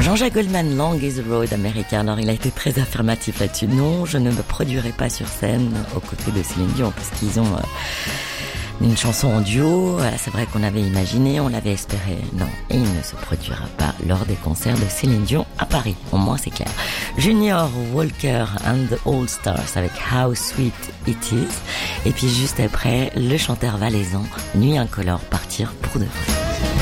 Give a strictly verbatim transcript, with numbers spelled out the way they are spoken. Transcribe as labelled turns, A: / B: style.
A: Jean-Jacques Goldman, Long is the Road américain. Alors il a été très affirmatif là-dessus. Non, je ne me produirai pas sur scène aux côtés de Céline Dion parce qu'ils ont... Euh, une chanson en duo, c'est vrai qu'on avait imaginé, on l'avait espéré. Non, il ne se produira pas lors des concerts de Céline Dion à Paris. Au moins, c'est clair. Junior Walker and the All Stars avec How Sweet It Is. Et puis juste après, le chanteur valaisan Nuit Incolore partir pour de vrai.